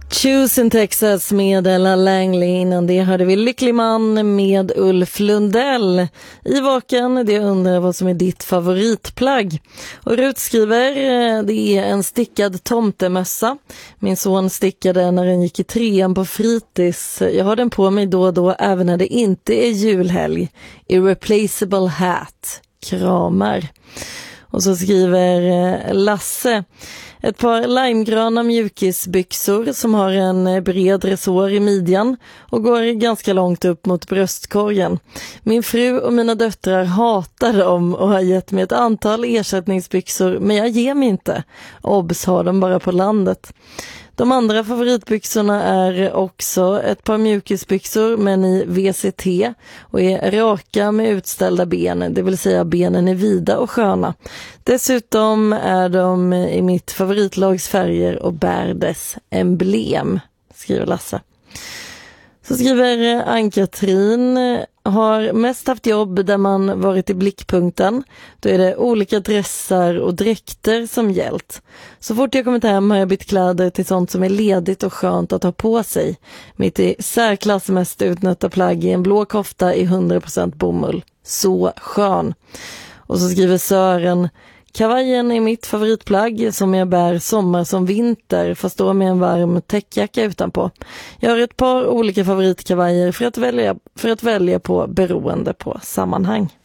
Choose in Texas med Ella Langley. Innan det hörde vi Lycklig man med Ulf Lundell. I Vaken, det undrar vad som är ditt favoritplagg. Och Rut skriver, det är en stickad tomtemössa. Min son stickade när han gick i 3:an på fritids. Jag har den på mig då och då, även när det inte är julhelg. Irreplaceable hat. Kramar. Och så skriver Lasse, ett par limegröna mjukisbyxor som har en bred resår i midjan och går ganska långt upp mot bröstkorgen. Min fru och mina döttrar hatar dem och har gett mig ett antal ersättningsbyxor, men jag ger mig inte. Obs har dem bara på landet. De andra favoritbyxorna är också ett par mjukisbyxor men i VCT och är raka med utställda ben, det vill säga benen är vida och sköna. Dessutom är de i mitt favoritlags färger och bär dess emblem, skriver Lasse. Så skriver Ann-Katrin, har mest haft jobb där man varit i blickpunkten. Då är det olika dressar och dräkter som gällt. Så fort jag kommit hem har jag bytt kläder till sånt som är ledigt och skönt att ha på sig. Mitt i särklass mest utnötta plagg i en blå kofta i 100% bomull. Så skön. Och så skriver Sören, kavajen är mitt favoritplagg som jag bär sommar som vinter, fast då med en varm täckjacka utanpå. Jag har ett par olika favoritkavajer för att välja på beroende på sammanhang.